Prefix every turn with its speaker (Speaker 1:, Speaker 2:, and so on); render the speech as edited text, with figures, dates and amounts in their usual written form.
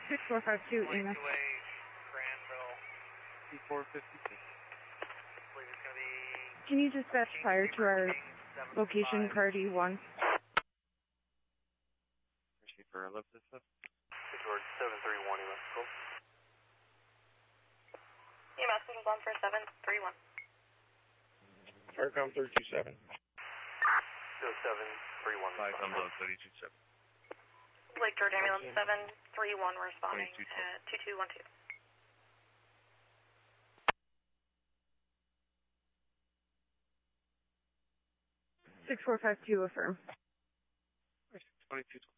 Speaker 1: 6452 EMS.
Speaker 2: Granville.
Speaker 3: C452.
Speaker 1: Can you dispatch fire to our location, car D1?
Speaker 3: For ellipsis.
Speaker 2: George 731 EMS. Go.
Speaker 4: EMS is on for 731.
Speaker 5: Firecom 327.
Speaker 2: 0731.
Speaker 3: 5 on load 327.
Speaker 4: Lake George Ambulance 731 responding at 2212.
Speaker 1: 6452 affirm.
Speaker 3: 2212.